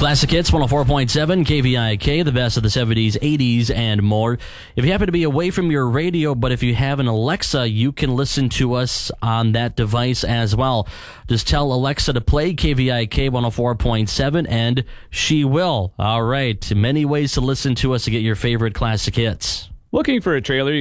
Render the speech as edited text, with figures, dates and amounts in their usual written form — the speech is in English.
Classic Hits 104.7 KVIK, the best of the 70s, 80s, and more. If you happen to be away from your radio, but if you have an Alexa, you can listen to us on that device as well. Just tell Alexa to play KVIK 104.7 and she will. All right. Many ways to listen to us to get your favorite classic hits. Looking for a trailer